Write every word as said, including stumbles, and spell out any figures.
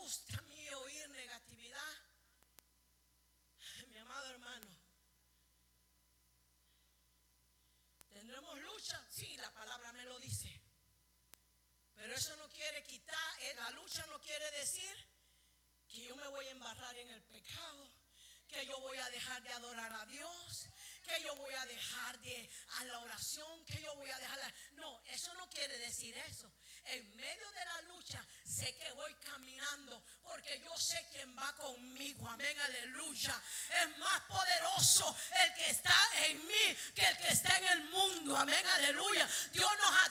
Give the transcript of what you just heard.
gusta a mí oír negatividad. Mi amado hermano, ¿tendremos lucha? Sí, la palabra me lo dice. Pero eso no quiere quitar, eh, la lucha no quiere decir que yo me voy a embarrar en el pecado, que yo voy a dejar de adorar a Dios, que yo voy a dejar de a la oración, que yo voy a dejar la, no, eso no quiere decir eso. En medio de la lucha sé que voy caminando porque yo sé quién va conmigo. Amén, aleluya. Es más poderoso el que está en mí que el que está en el mundo. Amén, aleluya. Dios nos ha